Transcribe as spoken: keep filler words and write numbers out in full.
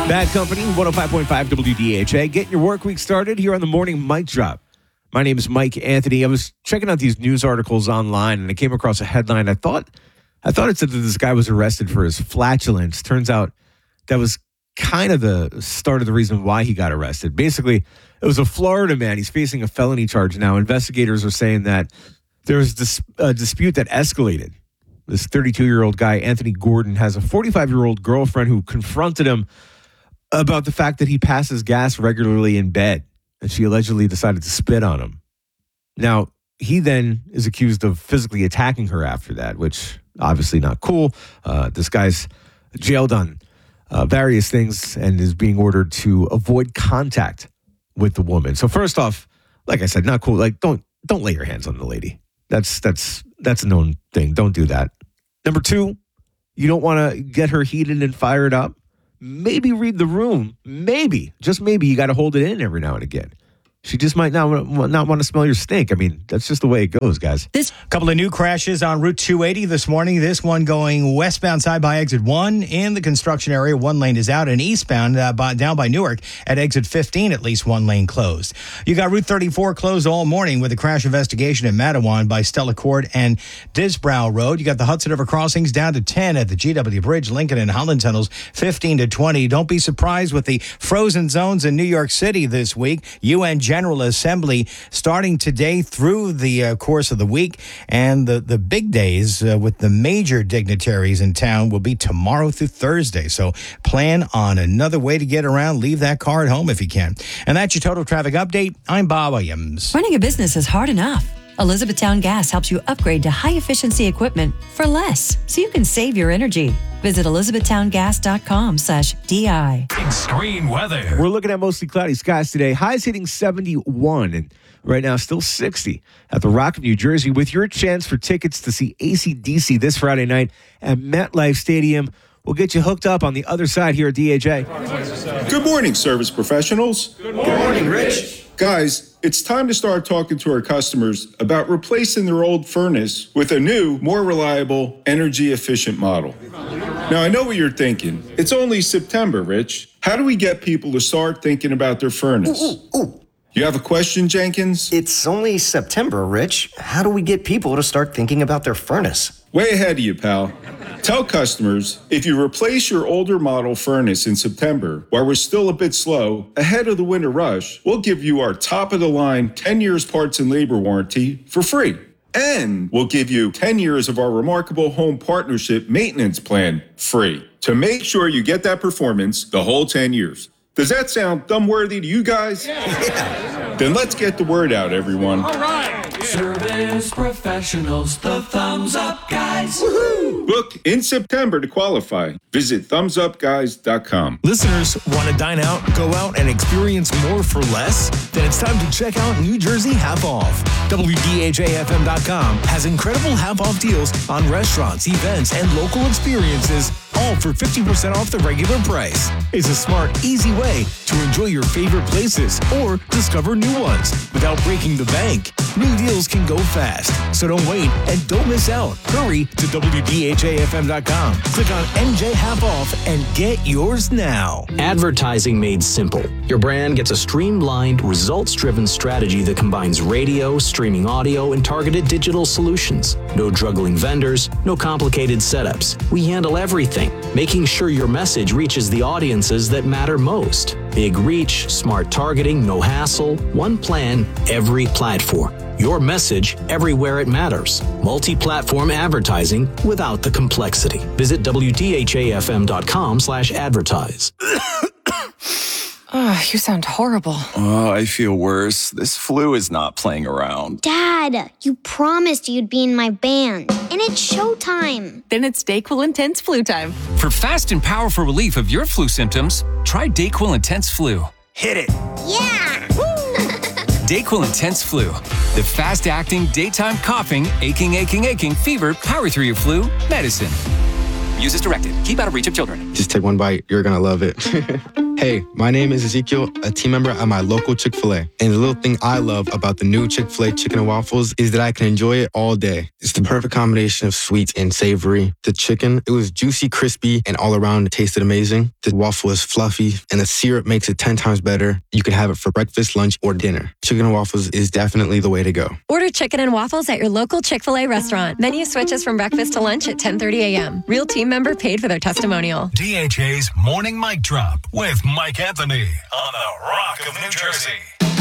Bad Company, one oh five point five W D H A. Getting your work week started here on the Morning Mic Drop. My name is Mike Anthony. I was checking out these news articles online, and I came across a headline. I thought I thought it said that this guy was arrested for his flatulence. Turns out that was kind of the start of the reason why he got arrested. Basically, it was a Florida man. He's facing a felony charge now. Investigators are saying that there was this, a dispute that escalated. This thirty-two-year-old guy, Anthony Gordon, has a forty-five-year-old girlfriend who confronted him about the fact that he passes gas regularly in bed, and she allegedly decided to spit on him. Now, he then is accused of physically attacking her after that, which obviously not cool. Uh, this guy's jailed on uh, various things and is being ordered to avoid contact with the woman. So first off, like I said, not cool. Like, don't don't lay your hands on the lady. That's that's that's a known thing. Don't do that. Number two, you don't want to get her heated and fired up. Maybe read the room. Maybe, just maybe, you got to hold it in every now and again. She just might not not want to smell your stink. I mean, that's just the way it goes, guys. This couple of new crashes on Route two eighty this morning. This one going westbound side by exit one in the construction area. One lane is out, and eastbound uh, by, down by Newark at exit fifteen, at least one lane closed. You got Route thirty-four closed all morning with a crash investigation at Matawan by Stella Court and Disbrow Road. You got the Hudson River crossings down to ten at the G W Bridge, Lincoln and Holland tunnels, fifteen to twenty. Don't be surprised with the frozen zones in New York City this week. U N General Assembly starting today through the uh, course of the week, and the, the big days uh, with the major dignitaries in town will be tomorrow through Thursday. So plan on another way to get around. Leave that car at home if you can. And that's your total traffic update. I'm Bob Williams. Running a business is hard enough. Elizabethtown Gas helps you upgrade to high-efficiency equipment for less, so you can save your energy. Visit elizabethtowngas.com slash DI. Extreme weather. We're looking at mostly cloudy skies today. Highs hitting seventy-one, and right now still sixty at the Rock of New Jersey, with your chance for tickets to see A C D C this Friday night at MetLife Stadium. We'll get you hooked up on the other side here at D H A. Good morning, service professionals. Good morning, Rich. Guys, it's time to start talking to our customers about replacing their old furnace with a new, more reliable, energy-efficient model. Now, I know what you're thinking. It's only September, Rich. How do we get people to start thinking about their furnace? Ooh, ooh, ooh. You have a question, Jenkins? It's only September, Rich. How do we get people to start thinking about their furnace? Way ahead of you, pal. Tell customers, if you replace your older model furnace in September, while we're still a bit slow, ahead of the winter rush, we'll give you our top-of-the-line ten years parts and labor warranty for free. And we'll give you ten years of our remarkable home partnership maintenance plan free to make sure you get that performance the whole ten years. Does that sound thumb-worthy to you guys? Yeah. Then let's get the word out, everyone. All right. Service professionals, the Thumbs Up Guys. Woohoo! Book in September to qualify. Visit thumbs up guys dot com. Listeners want to dine out, go out, and experience more for less? Then it's time to check out New Jersey Half Off. W D H A F M dot com has incredible half-off deals on restaurants, events, and local experiences, all for fifty percent off the regular price. It's a smart, easy way to enjoy your favorite places or discover new ones without breaking the bank. New deals can go fast, so don't wait and don't miss out. Hurry to W D H A F M dot com. Click on N J Half Off and get yours now. Advertising made simple. Your brand gets a streamlined, results-driven strategy that combines radio, streaming audio, and targeted digital solutions. No juggling vendors, no complicated setups. We handle everything, making sure your message reaches the audiences that matter most. Big reach, smart targeting, no hassle, one plan, every platform. Your message everywhere it matters. Multi-platform advertising without the complexity. Visit W D H A F M dot com slash advertise. Oh, you sound horrible. Oh, I feel worse. This flu is not playing around. Dad, you promised you'd be in my band, and it's showtime. Then it's DayQuil Intense Flu time. For fast and powerful relief of your flu symptoms, try DayQuil Intense Flu. Hit it. Yeah! DayQuil Intense Flu. The fast-acting, daytime coughing, aching, aching, aching, fever, power through your flu medicine. Use as directed. Keep out of reach of children. Just take one bite. You're going to love it. Hey, my name is Ezekiel, a team member at my local Chick-fil-A. And the little thing I love about the new Chick-fil-A chicken and waffles is that I can enjoy it all day. It's the perfect combination of sweet and savory. The chicken, it was juicy, crispy, and all around it tasted amazing. The waffle is fluffy, and the syrup makes it ten times better. You can have it for breakfast, lunch, or dinner. Chicken and waffles is definitely the way to go. Order chicken and waffles at your local Chick-fil-A restaurant. Menu switches from breakfast to lunch at ten thirty a.m. Real team member paid for their testimonial. D H A's Morning Mic Drop with Mike Anthony on the Rock of New Jersey.